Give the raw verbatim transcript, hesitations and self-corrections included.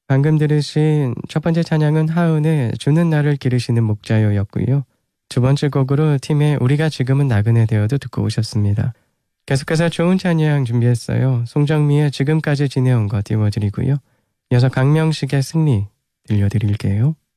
방금 들으신 첫 번째 찬양은 하은의 주는 나를 기르시는 목자요였고요. 두 번째 곡으로 팀의 우리가 지금은 나그네 되어도 듣고 오셨습니다. 계속해서 좋은 찬양 준비했어요. 송정미의 지금까지 지내온 것 띄워드리고요. 이어서 강명식의 승리 들려드릴게요.